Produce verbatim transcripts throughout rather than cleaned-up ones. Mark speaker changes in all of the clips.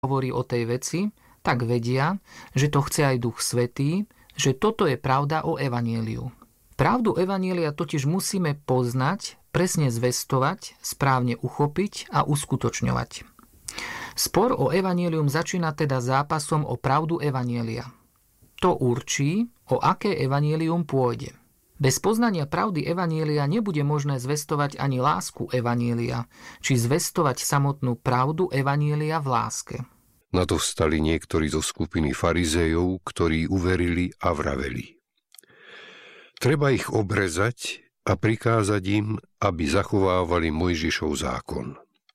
Speaker 1: hovorí o tej veci, tak vedia, že to chce aj Duch Svätý, že toto je pravda o evanjeliu. Pravdu evanjelia totiž musíme poznať, presne zvestovať, správne uchopiť a uskutočňovať. Spor o evanjelium začína teda zápasom o pravdu evanjelia. To určí, o aké evanjelium pôjde. Bez poznania pravdy evanjelia nebude možné zvestovať ani lásku evanjelia, či zvestovať samotnú pravdu evanjelia v láske.
Speaker 2: Na to vstali niektorí zo skupiny farizejov, ktorí uverili a vraveli: Treba ich obrezať a prikázať im, aby zachovávali Mojžišov zákon.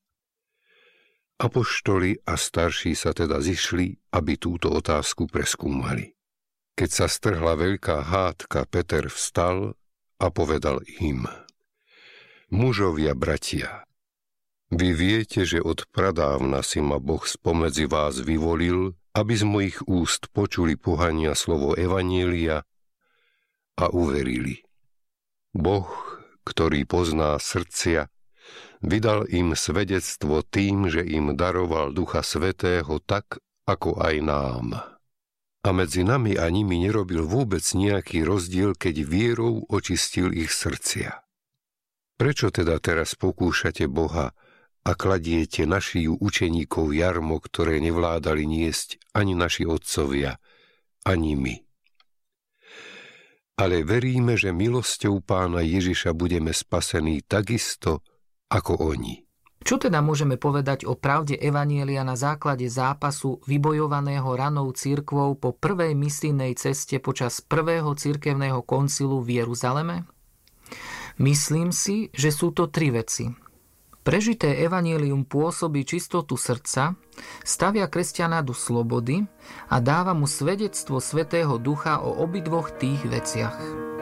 Speaker 2: Apoštoli a starší sa teda zišli, aby túto otázku preskúmali. Keď sa strhla veľká hádka, Peter vstal a povedal im: Mužovia, bratia, vy viete, že od pradávna si ma Boh spomedzi vás vyvolil, aby z mojich úst počuli pohania slovo evanjelia a uverili. Boh, ktorý pozná srdcia, vydal im svedectvo tým, že im daroval Ducha Svätého tak, ako aj nám. A medzi nami a nimi nerobil vôbec nejaký rozdiel, keď vierou očistil ich srdcia. Prečo teda teraz pokúšate Boha a kladiete na šiju učeníkov jarmo, ktoré nevládali niesť ani naši otcovia, ani my? Ale veríme, že milosťou Pána Ježiša budeme spasení takisto, ako oni.
Speaker 1: Čo teda môžeme povedať o pravde evanjelia na základe zápasu vybojovaného ranou cirkvou po prvej misijnej ceste počas prvého cirkevného koncilu v Jeruzaleme? Myslím si, že sú to tri veci. Prežité evanjelium pôsobí čistotu srdca, stavia kresťana do slobody a dáva mu svedectvo Svätého Ducha o obidvoch tých veciach.